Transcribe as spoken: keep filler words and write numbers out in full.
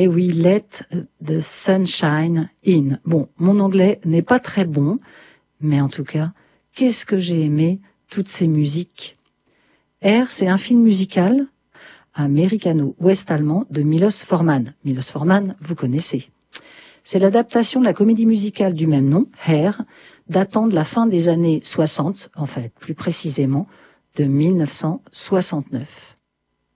Et oui, Let the Sunshine In. Bon, mon anglais n'est pas très bon, mais en tout cas, qu'est-ce que j'ai aimé toutes ces musiques. Air, c'est un film musical américano-ouest-allemand de Milos Forman. Milos Forman, vous connaissez. C'est l'adaptation de la comédie musicale du même nom, Hair, datant de la fin des années soixante, en fait, plus précisément, de mille neuf cent soixante-neuf.